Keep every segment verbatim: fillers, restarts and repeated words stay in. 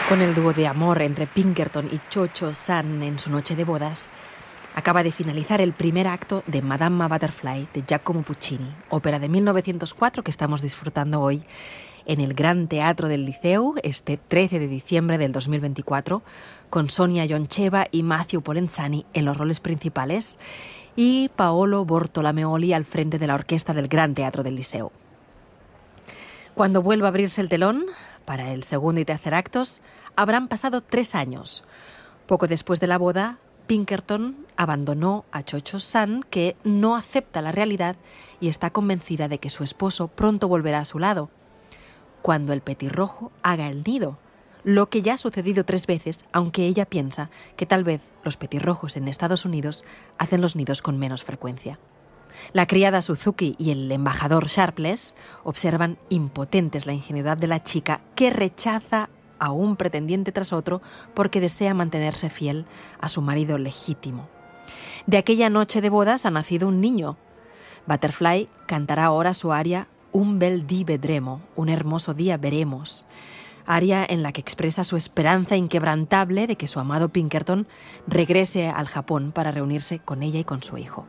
Con el dúo de amor entre Pinkerton y Cho-Cho San en su noche de bodas, acaba de finalizar el primer acto de Madama Butterfly de Giacomo Puccini, ópera de mil novecientos cuatro que estamos disfrutando hoy en el Gran Teatro del Liceu este trece de diciembre del dos mil veinticuatro, con Sonia Yoncheva y Matthew Polenzani en los roles principales y Paolo Bortolomeoli al frente de la orquesta del Gran Teatro del Liceu. Cuando vuelva a abrirse el telón, para el segundo y tercer actos, habrán pasado tres años. Poco después de la boda, Pinkerton abandonó a Cho-Cho San, que no acepta la realidad y está convencida de que su esposo pronto volverá a su lado, cuando el petirrojo haga el nido, lo que ya ha sucedido tres veces, aunque ella piensa que tal vez los petirrojos en Estados Unidos hacen los nidos con menos frecuencia. La criada Suzuki y el embajador Sharpless observan impotentes la ingenuidad de la chica, que rechaza a un pretendiente tras otro porque desea mantenerse fiel a su marido legítimo. De aquella noche de bodas ha nacido un niño. Butterfly cantará ahora su aria Un bel dì vedremo, un hermoso día veremos, aria en la que expresa su esperanza inquebrantable de que su amado Pinkerton regrese al Japón para reunirse con ella y con su hijo.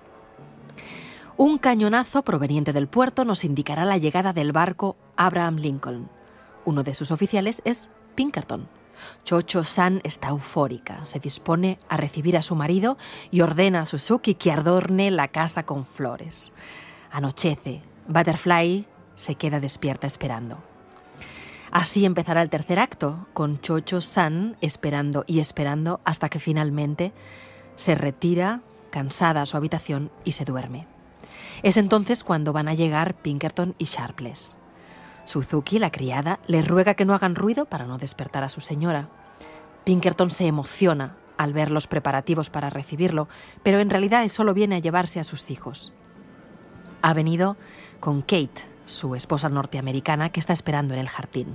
Un cañonazo proveniente del puerto nos indicará la llegada del barco Abraham Lincoln. Uno de sus oficiales es Pinkerton. Cho-Cho San está eufórica, se dispone a recibir a su marido y ordena a Suzuki que adorne la casa con flores. Anochece, Butterfly se queda despierta esperando. Así empezará el tercer acto, con Cho-Cho San esperando y esperando hasta que finalmente se retira, cansada, a su habitación y se duerme. Es entonces cuando van a llegar Pinkerton y Sharpless. Suzuki, la criada, le ruega que no hagan ruido para no despertar a su señora. Pinkerton se emociona al ver los preparativos para recibirlo, pero en realidad solo viene a llevarse a sus hijos. Ha venido con Kate, su esposa norteamericana, que está esperando en el jardín.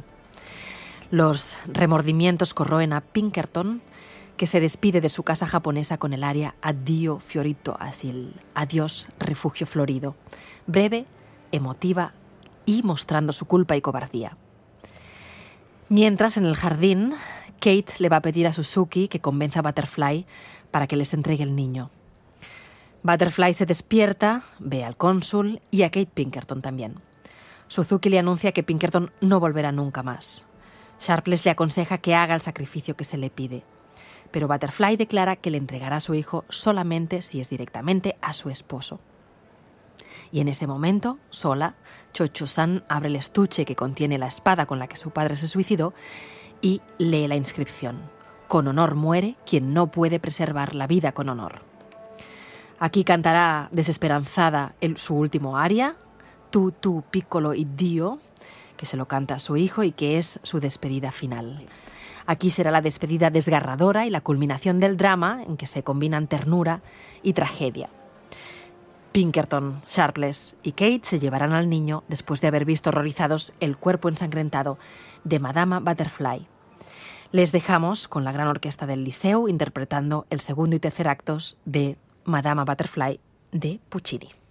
Los remordimientos corroen a Pinkerton, que se despide de su casa japonesa con el aria Addio Fiorito Asil, adiós refugio florido, breve, emotiva y mostrando su culpa y cobardía. Mientras, en el jardín, Kate le va a pedir a Suzuki que convenza a Butterfly para que les entregue el niño. Butterfly se despierta, ve al cónsul y a Kate Pinkerton también. Suzuki le anuncia que Pinkerton no volverá nunca más. Sharpless le aconseja que haga el sacrificio que se le pide, pero Butterfly declara que le entregará a su hijo solamente si es directamente a su esposo. Y en ese momento, sola, Cho-Cho San abre el estuche que contiene la espada con la que su padre se suicidó y lee la inscripción: con honor muere quien no puede preservar la vida con honor. Aquí cantará desesperanzada el, su último aria, Tu, tu, piccolo Iddio, que se lo canta a su hijo y que es su despedida final. Aquí será la despedida desgarradora y la culminación del drama en que se combinan ternura y tragedia. Pinkerton, Sharpless y Kate se llevarán al niño después de haber visto horrorizados el cuerpo ensangrentado de Madama Butterfly. Les dejamos con la gran orquesta del Liceu interpretando el segundo y tercer actos de Madama Butterfly de Puccini.